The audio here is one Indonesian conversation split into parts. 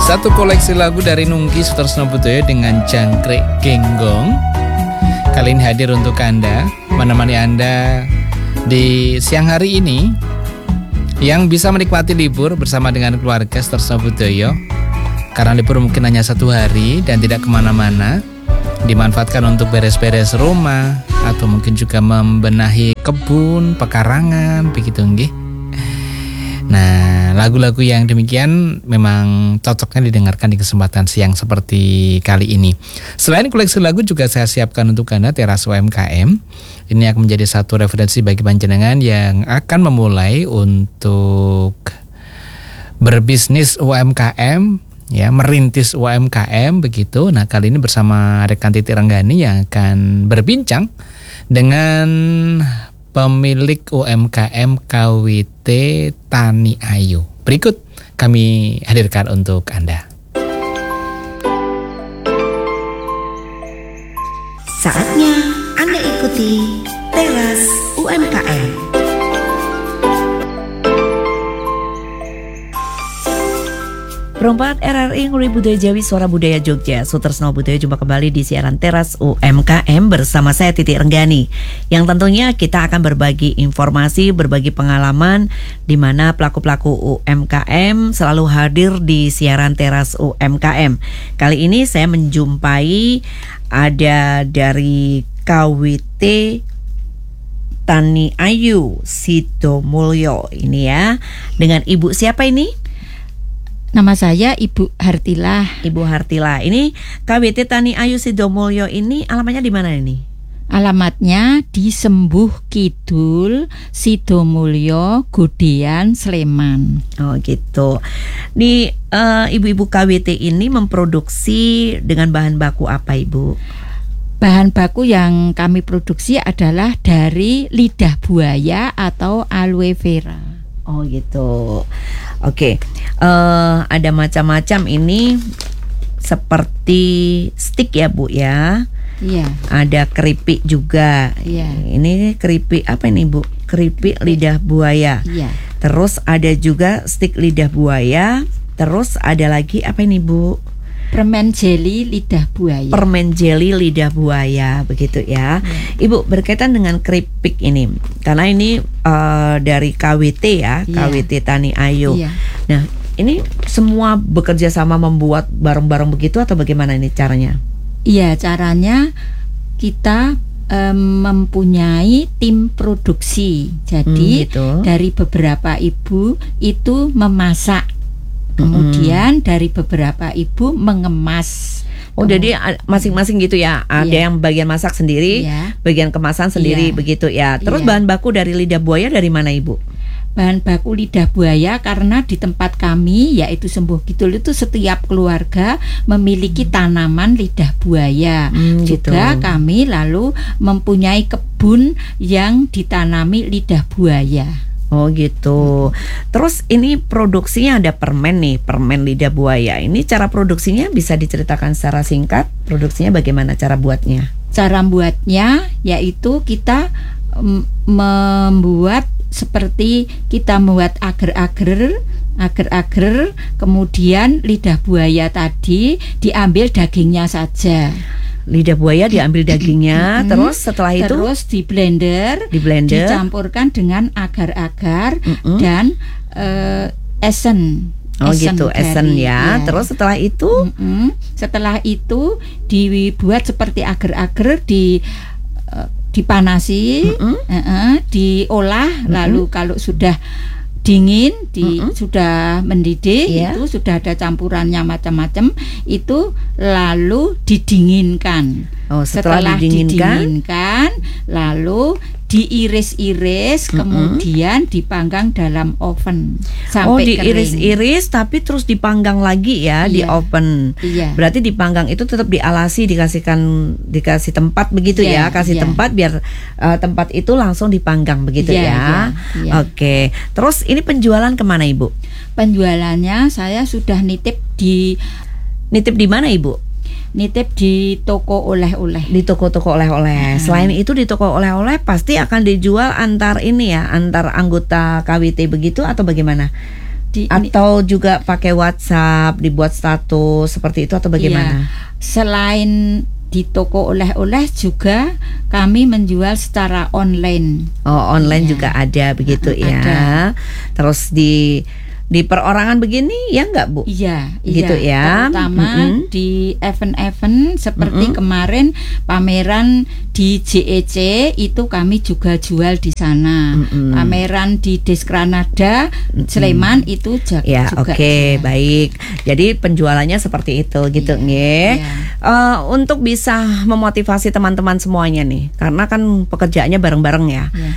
Satu koleksi lagu dari Nungki Sutresno Budoyo dengan Jangkrik Genggong kali ini hadir untuk Anda, menemani Anda di siang hari ini yang bisa menikmati libur bersama dengan keluarga Sutresno Budoyo. Karena libur mungkin hanya 1 hari dan tidak kemana-mana, dimanfaatkan untuk beres-beres rumah atau mungkin juga membenahi kebun, pekarangan, begitu nggih. Nah, lagu-lagu yang demikian memang cocoknya didengarkan di kesempatan siang seperti kali ini. Selain koleksi lagu juga saya siapkan untuk Anda Teras UMKM. Ini akan menjadi satu referensi bagi panjenengan yang akan memulai untuk berbisnis UMKM, ya, merintis UMKM begitu. Nah, kali ini bersama rekan Titi Renggani yang akan berbincang dengan pemilik UMKM KWT Tani Ayu. Berikut kami hadirkan untuk Anda. Saatnya Anda ikuti Teras UMKM. Perempat RRI Nguri Budaya Jawi Suara Budaya Jogja, Sutresno Budoyo jumpa kembali di siaran Teras UMKM bersama saya Titi Renggani. Yang tentunya kita akan berbagi informasi, berbagi pengalaman di mana pelaku-pelaku UMKM selalu hadir di siaran Teras UMKM. Kali ini saya menjumpai ada dari KWT Tani Ayu Sidomulyo ini ya. Dengan Ibu siapa ini? Nama saya Ibu Hartilah. Ibu Hartilah. Ini KWT Tani Ayu Sidomulyo ini alamatnya di mana ini? Alamatnya di Sembuh Kidul, Sidomulyo, Godean, Sleman. Oh gitu. Di ibu-ibu KWT ini memproduksi dengan bahan baku apa, Ibu? Bahan baku yang kami produksi adalah dari lidah buaya atau aloe vera. Oh gitu. Oke, ada macam-macam ini seperti stik ya Bu ya. Iya. Ada keripik juga. Iya. Ini keripik apa ini Bu? Keripik lidah buaya. Iya. Terus ada juga stik lidah buaya. Terus ada lagi apa ini Bu? Permen jeli lidah buaya. Permen jeli lidah buaya, begitu ya. Ibu, berkaitan dengan keripik ini, karena ini dari KWT ya, KWT Tani Ayu. Nah, ini semua bekerja sama membuat barang-barang begitu atau bagaimana ini caranya? Iya, caranya kita mempunyai tim produksi. Jadi gitu. Dari beberapa ibu itu memasak. Kemudian dari beberapa ibu mengemas. Oh, jadi masing-masing gitu ya. Ada yang bagian masak sendiri, bagian kemasan sendiri, begitu ya. Terus bahan baku dari lidah buaya dari mana, Ibu? Bahan baku lidah buaya karena di tempat kami yaitu Sembuh Kidul itu setiap keluarga memiliki tanaman lidah buaya. Juga kami lalu mempunyai kebun yang ditanami lidah buaya. Oh gitu. Terus ini produksinya ada permen nih, permen lidah buaya. Ini cara produksinya bisa diceritakan secara singkat. Produksinya bagaimana cara buatnya? Cara buatnya yaitu kita membuat seperti kita membuat agar-agar, kemudian lidah buaya tadi diambil dagingnya saja. Lidah buaya diambil dagingnya, terus setelah itu di blender, dicampurkan dengan agar-agar dan esen. Oh gitu, esen ya. Terus setelah itu, setelah itu dibuat seperti agar-agar dipanasi, diolah, lalu kalau sudah dingin, sudah mendidih, itu sudah ada campurannya macam-macam, itu lalu didinginkan. Oh, setelah didinginkan, lalu diiris-iris, kemudian dipanggang dalam oven sampai diiris-iris tapi terus dipanggang lagi ya di oven. Berarti dipanggang itu tetap dialasi, dikasih tempat begitu ya, tempat biar tempat itu langsung dipanggang begitu ya. Oke. Terus ini penjualan kemana, Ibu? Penjualannya saya sudah nitip di mana, Ibu? Nitip di toko oleh-oleh. Di toko-toko oleh-oleh. Selain itu di toko oleh-oleh pasti akan dijual antar anggota KWT begitu atau bagaimana? Atau juga pakai WhatsApp, dibuat status seperti itu atau bagaimana? Iya. Selain di toko oleh-oleh juga kami menjual secara online. Oh, online Iya. juga ada begitu ya. Ada. Terus di perorangan begini ya enggak, Bu? Iya, Gitu ya. Terutama di event-event seperti kemarin pameran di JEC itu kami juga jual di sana. Pameran di Deskranada Sleman itu Ya, juga. oke, jual. baik. Jadi penjualannya seperti itu gitu nggih. Untuk bisa memotivasi teman-teman semuanya nih, karena kan pekerjaannya bareng-bareng ya. Iya.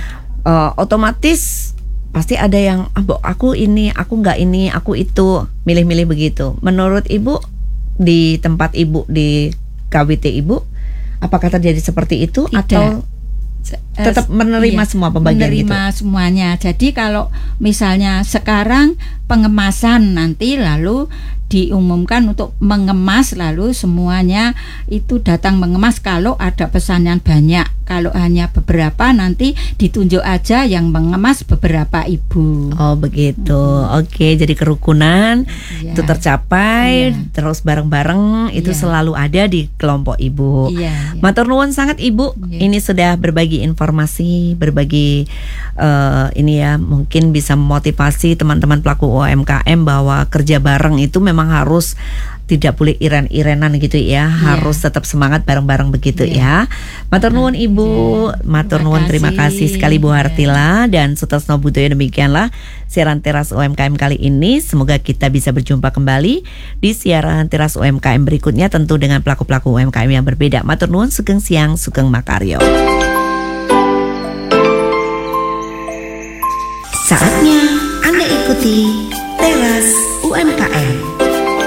Otomatis pasti ada yang aku ini, aku nggak ini, aku itu, milih-milih begitu. Menurut Ibu di tempat Ibu di KWT Ibu, apakah terjadi seperti itu Tidak. atau tetap menerima semua pembagian menerima gitu? semuanya. Jadi kalau misalnya sekarang pengemasan, nanti lalu diumumkan untuk mengemas, lalu semuanya itu datang mengemas kalau ada pesanan banyak. Kalau hanya beberapa nanti ditunjuk aja yang mengemas beberapa ibu. Oh begitu, oke. Jadi kerukunan Iya. itu tercapai, Iya. terus bareng-bareng itu Iya. selalu ada di kelompok Ibu. Iya, iya. Matur nuwun sangat Ibu. Iya. Ini sudah berbagi informasi, berbagi ini ya, mungkin bisa memotivasi teman-teman pelaku UMKM bahwa kerja bareng itu memang harus tidak boleh iren-irenan gitu ya, harus tetap semangat bareng-bareng begitu ya. Matur nuwun Ibu, matur nuwun, terima kasih sekali Bu Hartila dan Sutresno Budoyo. Demikianlah siaran Teras UMKM kali ini. Semoga kita bisa berjumpa kembali di siaran Teras UMKM berikutnya, tentu dengan pelaku-pelaku UMKM yang berbeda. Matur nuwun, sugeng siang, sugeng makaryo. Saatnya Anda ikuti Teras UMKM.